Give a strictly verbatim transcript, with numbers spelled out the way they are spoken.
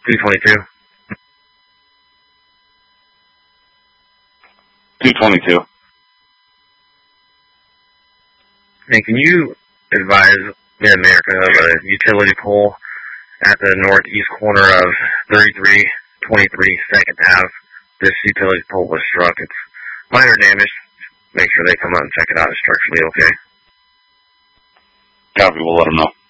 two twenty-two. two twenty-two. Hey, can you advise Mid-America of a utility pole at the northeast corner of thirty-three twenty-three second Avenue? This utility pole was struck. It's minor damage. Make sure they come out and check it out. It's structurally okay. Copy. We'll let them know.